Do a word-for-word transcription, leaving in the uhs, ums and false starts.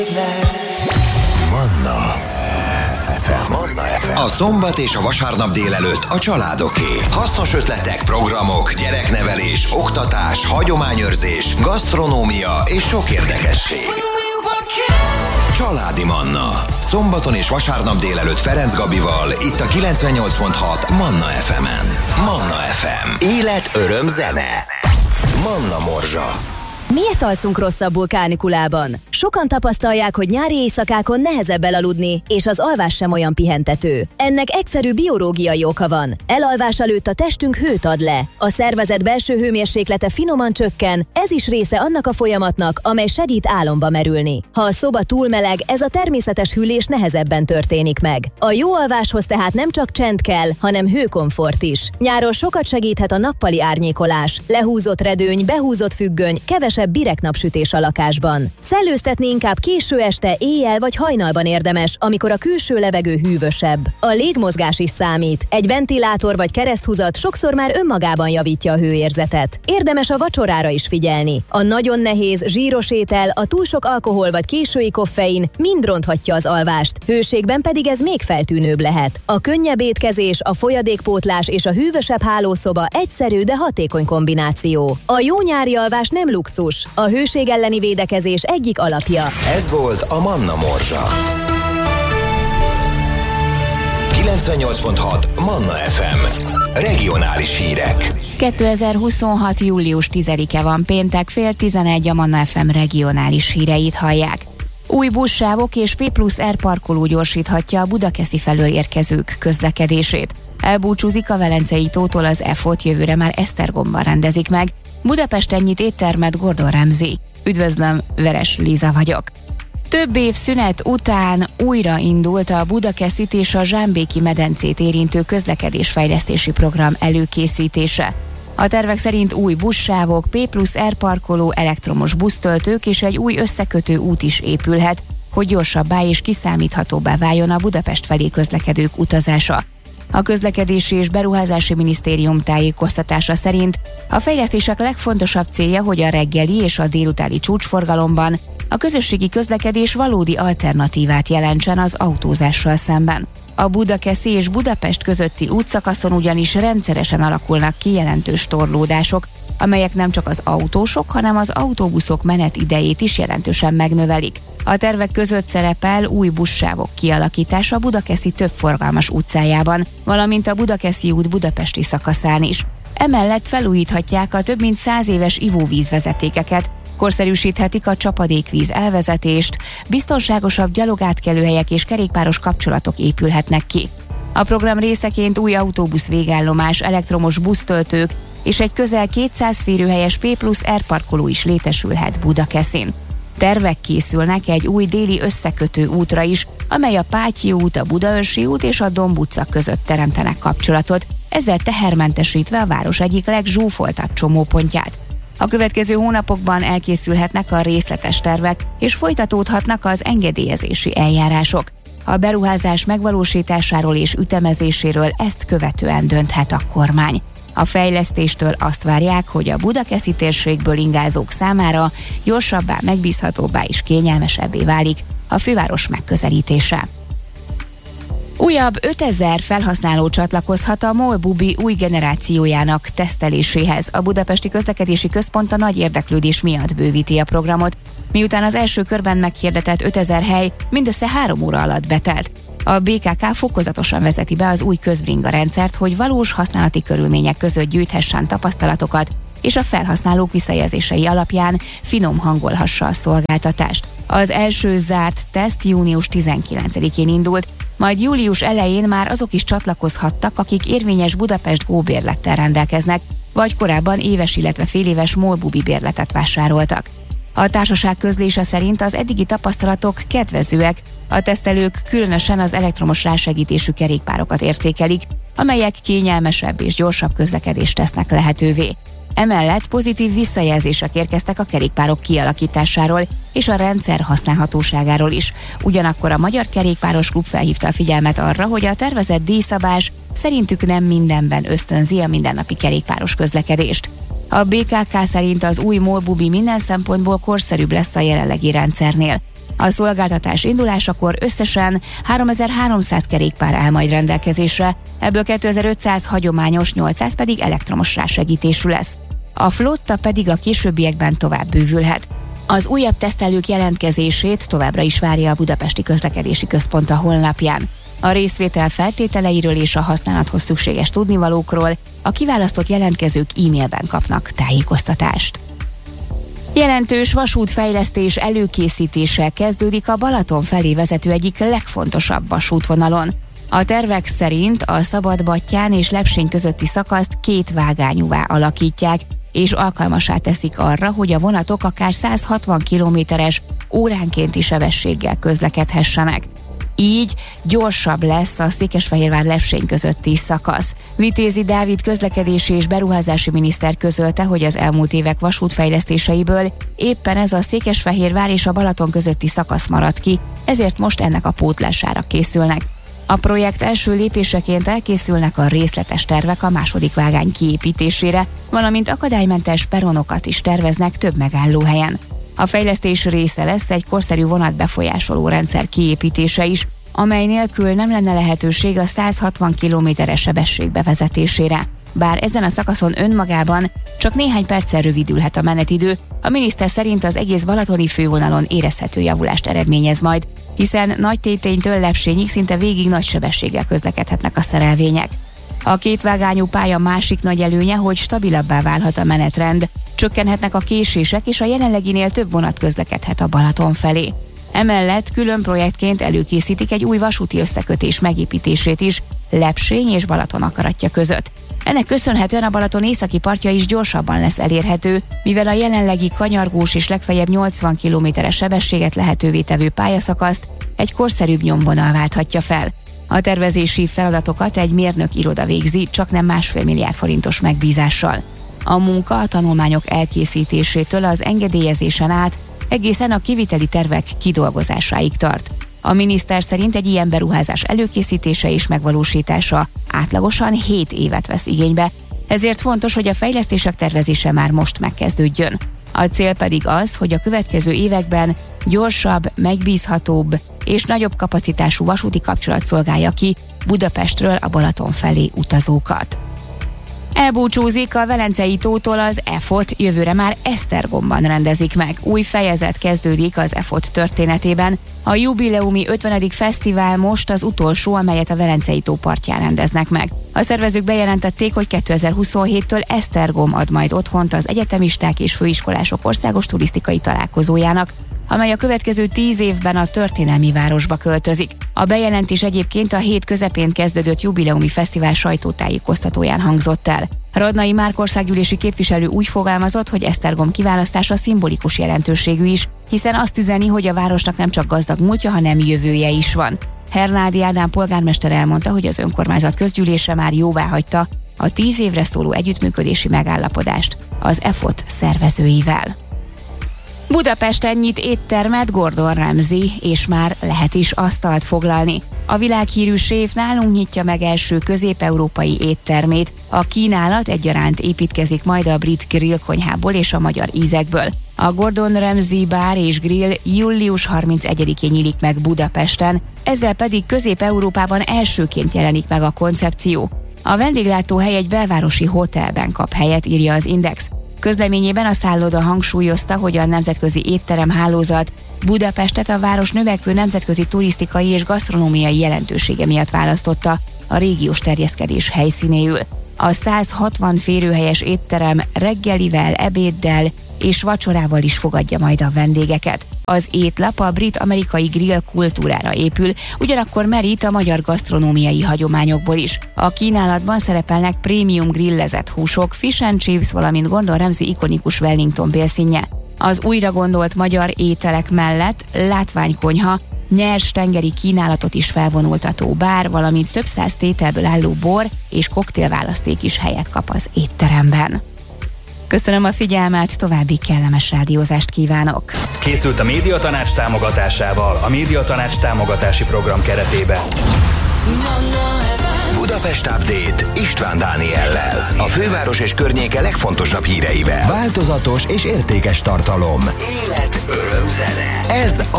Manna ef em. Manna ef em. A szombat és a vasárnap délelőtt a családoké. Hasznos ötletek, programok, gyereknevelés, oktatás, hagyományőrzés, gasztronómia és sok érdekesség. Családi Manna. Szombaton és vasárnap délelőtt Ferenc Gabival, itt a kilencvennyolc pont hat Manna ef emen. Manna ef em. Élet, öröm, zene. Manna Morzsa. Miért alszunk rosszabbul kánikulában? Sokan tapasztalják, hogy nyári éjszakákon nehezebb elaludni, és az alvás sem olyan pihentető. Ennek egyszerű biológiai oka van. Elalvás előtt a testünk hőt ad le. A szervezet belső hőmérséklete finoman csökken, ez is része annak a folyamatnak, amely segít álomba merülni. Ha a szoba túl meleg, ez a természetes hűlés nehezebben történik meg. A jó alváshoz tehát nem csak csend kell, hanem hőkomfort is. Nyáron sokat segíthet a nappali árnyékolás, lehúzott redőny, behúzott függöny, kevesebb direktnapsütés a lakásban. Szellőztetni inkább késő este, éjjel vagy hajnalban érdemes, amikor a külső levegő hűvösebb. A légmozgás is számít. Egy ventilátor vagy kereszthúzat sokszor már önmagában javítja a hőérzetet. Érdemes a vacsorára is figyelni. A nagyon nehéz, zsíros étel, a túl sok alkohol vagy késői koffein mind ronthatja az alvást, hőségben pedig ez még feltűnőbb lehet. A könnyebb étkezés, a folyadékpótlás és a hűvösebb hálószoba egyszerű, de hatékony kombináció. A jó nyári alvás nem luxus, a hőség elleni védekezés egyik alapja. Ez volt a Manna Morzsa. kilencvennyolc pont hat Manna ef em. Regionális hírek. kétezer-huszonhat. július tizedike van, péntek, fél tizenegy, a Manna ef em regionális híreit hallják. Új buszsávok és P plusz R parkoló gyorsíthatja a Budakeszi felől érkezők közlekedését. Elbúcsúzik a Velencei tótól az e fot, jövőre már Esztergomban rendezik meg. Budapesten nyit éttermet Gordon Ramsay. Üdvözlöm, Veres Liza vagyok. Több év szünet után újra indult a Budakeszit és a Zsámbéki medencét érintő közlekedésfejlesztési program előkészítése. A tervek szerint új buszsávok, P plusz R parkoló, elektromos busztöltők és egy új összekötő út is épülhet, hogy gyorsabbá és kiszámíthatóbbá váljon a Budapest felé közlekedők utazása. A Közlekedési és Beruházási Minisztérium tájékoztatása szerint a fejlesztések legfontosabb célja, hogy a reggeli és a délutáni csúcsforgalomban a közösségi közlekedés valódi alternatívát jelentsen az autózással szemben. A Budakeszi és Budapest közötti útszakaszon ugyanis rendszeresen alakulnak ki jelentős torlódások, amelyek nem csak az autósok, hanem az autóbuszok menetidejét is jelentősen megnövelik. A tervek között szerepel új buszsávok kialakítása a Budakeszi több forgalmas utcájában, valamint a Budakeszi út budapesti szakaszán is. Emellett felújíthatják a több mint száz éves ivóvízvezetékeket, korszerűsíthetik a csapadékvíz elvezetést, biztonságosabb gyalogátkelőhelyek és kerékpáros kapcsolatok épülhetnek ki. A program részeként új autóbusz végállomás, elektromos busztöltők és egy közel kétszáz férőhelyes P plusz R parkoló is létesülhet Budakeszin. Tervek készülnek egy új déli összekötő útra is, amely a Pátyi út, a Budaörsi út és a Domb utca között teremtenek kapcsolatot, ezzel tehermentesítve a város egyik legzsúfoltabb csomópontját. A következő hónapokban elkészülhetnek a részletes tervek, és folytatódhatnak az engedélyezési eljárások. A beruházás megvalósításáról és ütemezéséről ezt követően dönthet a kormány. A fejlesztéstől azt várják, hogy a budakeszi térségből ingázók számára gyorsabbá, megbízhatóbbá és kényelmesebbé válik a főváros megközelítése. Újabb ötezer felhasználó csatlakozhat a MOL Bubi új generációjának teszteléséhez. A Budapesti Közlekedési Központ a nagy érdeklődés miatt bővíti a programot, miután az első körben meghirdetett ötezer hely mindössze három óra alatt betelt. A bé ká ká fokozatosan vezeti be az új közbringa rendszert, hogy valós használati körülmények között gyűjthessen tapasztalatokat, és a felhasználók visszajelzései alapján finom hangolhassa a szolgáltatást. Az első zárt teszt június tizenkilencedikén indult, majd július elején már azok is csatlakozhattak, akik érvényes Budapest Go bérlettel rendelkeznek, vagy korábban éves, illetve féléves MOL Bubi bérletet vásároltak. A társaság közlése szerint az eddigi tapasztalatok kedvezőek, a tesztelők különösen az elektromos rásegítésű kerékpárokat értékelik, amelyek kényelmesebb és gyorsabb közlekedést tesznek lehetővé. Emellett pozitív visszajelzések érkeztek a kerékpárok kialakításáról és a rendszer használhatóságáról is. Ugyanakkor a Magyar Kerékpáros Klub felhívta a figyelmet arra, hogy a tervezett díjszabás szerintük nem mindenben ösztönzi a mindennapi kerékpáros közlekedést. A bé ká ká szerint az új MOL Bubi minden szempontból korszerűbb lesz a jelenlegi rendszernél. A szolgáltatás indulásakor összesen háromezer-háromszáz kerékpár áll majd rendelkezésre, ebből kétezer-ötszáz hagyományos, nyolcszáz pedig elektromos rásegítésű lesz. A flotta pedig a későbbiekben tovább bővülhet. Az újabb tesztelők jelentkezését továbbra is várja a Budapesti Közlekedési Központ a honlapján. A részvétel feltételeiről és a használathoz szükséges tudnivalókról a kiválasztott jelentkezők e-mailben kapnak tájékoztatást. Jelentős vasútfejlesztés előkészítése kezdődik a Balaton felé vezető egyik legfontosabb vasútvonalon. A tervek szerint a Szabadbattyán és Lepsény közötti szakaszt két vágányúvá alakítják, és alkalmassá teszik arra, hogy a vonatok akár száz hatvan kilométeres óránkénti sebességgel közlekedhessenek. Így gyorsabb lesz a Székesfehérvár-Lepsény közötti szakasz. Vitézi Dávid közlekedési és beruházási miniszter közölte, hogy az elmúlt évek vasútfejlesztéseiből éppen ez a Székesfehérvár és a Balaton közötti szakasz maradt ki, ezért most ennek a pótlására készülnek. A projekt első lépéseként elkészülnek a részletes tervek a második vágány kiépítésére, valamint akadálymentes peronokat is terveznek több megállóhelyen. A fejlesztés része lesz egy korszerű vonatbefolyásoló rendszer kiépítése is, amely nélkül nem lenne lehetőség a száz hatvan kilométeres sebesség bevezetésére. Bár ezen a szakaszon önmagában csak néhány perccel rövidülhet a menetidő, a miniszter szerint az egész balatoni fővonalon érezhető javulást eredményez majd, hiszen Nagytéténytől Lepsényig szinte végig nagy sebességgel közlekedhetnek a szerelvények. A kétvágányú pálya másik nagy előnye, hogy stabilabbá válhat a menetrend, csökkenhetnek a késések, és a jelenleginél több vonat közlekedhet a Balaton felé. Emellett külön projektként előkészítik egy új vasúti összekötés megépítését is Lepsény és Balaton akaratja között. Ennek köszönhetően a Balaton északi partja is gyorsabban lesz elérhető, mivel a jelenlegi kanyargós és legfeljebb nyolcvan kilométeres sebességet lehetővé tevő pályaszakaszt egy korszerűbb nyomvonal válthatja fel. A tervezési feladatokat egy mérnök iroda végzi, csak nem másfél milliárd forintos megbízással. A munka a tanulmányok elkészítésétől az engedélyezésen át egészen a kiviteli tervek kidolgozásáig tart. A miniszter szerint egy ilyen beruházás előkészítése és megvalósítása átlagosan hét évet vesz igénybe, ezért fontos, hogy a fejlesztések tervezése már most megkezdődjön. A cél pedig az, hogy a következő években gyorsabb, megbízhatóbb és nagyobb kapacitású vasúti kapcsolat szolgálja ki Budapestről a Balaton felé utazókat. Elbúcsúzik a Velencei tótól az e ef o té, jövőre már Esztergomban rendezik meg. Új fejezet kezdődik az e ef o té történetében. A jubileumi ötvenedik fesztivál most az utolsó, amelyet a Velencei tó partján rendeznek meg. A szervezők bejelentették, hogy kétezer-huszonhéttől Esztergom ad majd otthont az egyetemisták és főiskolások országos turisztikai találkozójának, amely a következő tíz évben a történelmi városba költözik. A bejelentés egyébként a hét közepén kezdődött jubileumi fesztivál sajtótájékoztatóján hangzott el. Radnai Márk országgyűlési képviselő úgy fogalmazott, hogy Esztergom kiválasztása szimbolikus jelentőségű is, hiszen azt üzeni, hogy a városnak nem csak gazdag múltja, hanem jövője is van. Hernádi Ádám polgármester elmondta, hogy az önkormányzat közgyűlése már jóváhagyta a tíz évre szóló együttműködési megállapodást az e ef o té szervezőivel. Budapesten nyit éttermet Gordon Ramsay, és már lehet is asztalt foglalni. A világhírű séf nálunk nyitja meg első közép-európai éttermét. A kínálat egyaránt építkezik majd a brit grill konyhából és a magyar ízekből. A Gordon Ramsay Bar és Grill július harmincegyedikén nyílik meg Budapesten, ezzel pedig Közép-Európában elsőként jelenik meg a koncepció. A vendéglátóhely egy belvárosi hotelben kap helyet, írja az Index. Közleményében a szálloda hangsúlyozta, hogy a nemzetközi étteremhálózat Budapestet a város növekvő nemzetközi turisztikai és gasztronómiai jelentősége miatt választotta a régiós terjeszkedés helyszínéül. A száz hatvan férőhelyes étterem reggelivel, ebéddel és vacsorával is fogadja majd a vendégeket. Az étlap a brit-amerikai grill kultúrára épül, ugyanakkor merít a magyar gasztronómiai hagyományokból is. A kínálatban szerepelnek prémium grillezett húsok, fish and chips, valamint Gordon Ramsay ikonikus Wellington bélszínje. Az újra gondolt magyar ételek mellett látványkonyha, nyers tengeri kínálatot is felvonultató bár, valamint több száz tételből álló bor és koktélválaszték is helyet kap az étteremben. Köszönöm a figyelmet, további kellemes rádiózást kívánok! Készült a Médiatanács támogatásával a Médiatanács támogatási program keretében. Budapest Update István Dániellel. A főváros és környéke legfontosabb híreivel. Változatos és értékes tartalom. Élet, öröm, zene. Ez a